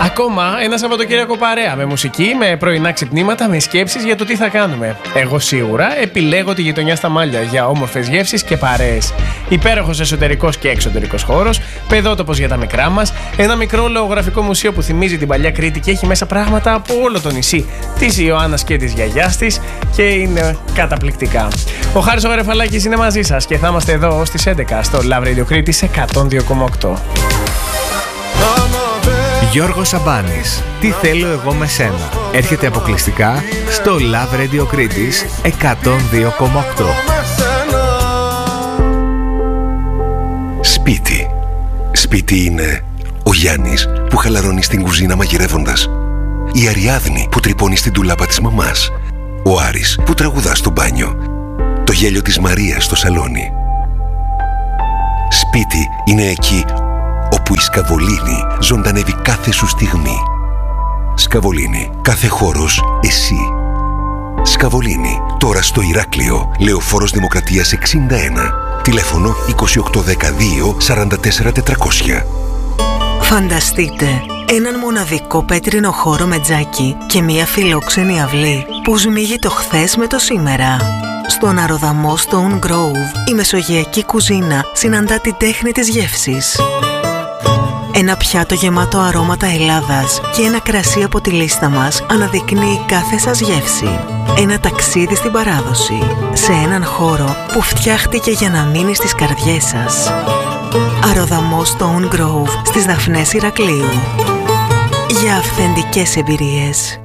Ακόμα ένα Σαββατοκύριακο παρέα με μουσική, με πρωινά ξυπνήματα, με σκέψεις για το τι θα κάνουμε. Εγώ σίγουρα επιλέγω τη γειτονιά στα Μάλια για όμορφες γεύσεις και παρέες. Υπέροχος εσωτερικός και εξωτερικός χώρος, παιδότοπος για τα μικρά μας, ένα μικρό λογογραφικό μουσείο που θυμίζει την παλιά Κρήτη και έχει μέσα πράγματα από όλο το νησί της Ιωάννας και της γιαγιάς της και είναι καταπληκτικά. Ο Χάρης ο Γαρεφαλάκης είναι μαζί σας και θα είμαστε εδώ ως τις 11 στο Love Radio Κρήτης 102,8. Γιώργος Σαμπάνης, τι θέλω εγώ με σένα. Έρχεται αποκλειστικά στο Love Radio Κρήτης 102,8. Σπίτι. Σπίτι είναι ο Γιάννης που χαλαρώνει στην κουζίνα μαγειρεύοντας, η Αριάδνη που τρυπώνει στην τουλάπα της μαμάς, ο Άρης που τραγουδά στο μπάνιο, το γέλιο της Μαρίας στο σαλόνι. Σπίτι είναι εκεί όπου η Σκαβολίνη ζωντανεύει κάθε σου στιγμή. Σκαβολίνη, κάθε χώρος εσύ. Σκαβολίνη, τώρα στο Ηράκλειο, Λεωφόρος Δημοκρατίας 61. Τηλέφωνο 28102 44400. Φανταστείτε έναν μοναδικό πέτρινο χώρο με τζάκι και μια φιλόξενη αυλή που σμίγει το χθες με το σήμερα. Στον αεροδαμό Stone Grove η μεσογειακή κουζίνα συναντά την τέχνη της γεύσης. Ένα πιάτο γεμάτο αρώματα Ελλάδας και ένα κρασί από τη λίστα μας αναδεικνύει κάθε σας γεύση. Ένα ταξίδι στην παράδοση, σε έναν χώρο που φτιάχτηκε για να μείνει στις καρδιές σας. Αεροδαμό Stone Grove στις Δαφνές Ηρακλείου. Για αυθεντικές εμπειρίες.